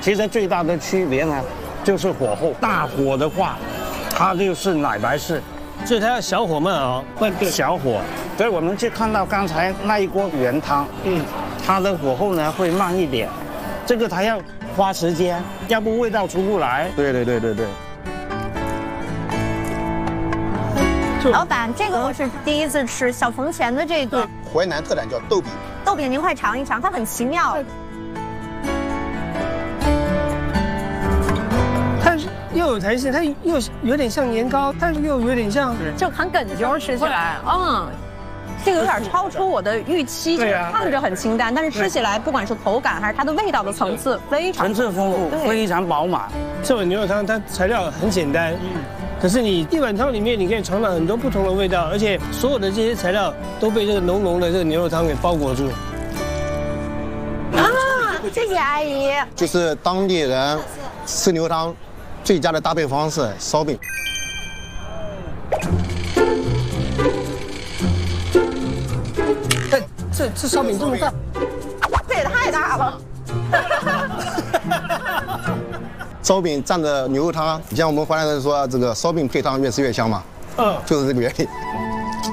其实最大的区别呢，就是火候。大火的话，它就是奶白色， 所以它要小火慢熬， 小火。所以我们去看到刚才那一锅原汤，它的火候呢会慢一点，这个它要花时间，要不味道出不来。 对。 老板，这个我是第一次吃小冯前的这个淮南特产叫豆饼， 豆饼，您快尝一尝，它很奇妙。 它又有弹性，它又有点像年糕，但是又有点像就很哏啾，吃起来，这个有点超出我的预期，就是看着很清淡，但是吃起来不管是口感还是它的味道的层次非常层次丰富，非常饱满。 这碗牛肉汤它材料很简单，可是你一碗汤里面你可以尝到很多不同的味道，而且所有的这些材料都被这个浓浓的这个牛肉汤给包裹住。 谢谢阿姨。 就是当地人吃牛汤最佳的搭配方式，烧饼。 这烧饼这么大， 这也太大了。 烧饼蘸着牛肉汤，像我们淮南人说这个烧饼配汤越吃越香嘛，就是这个原理。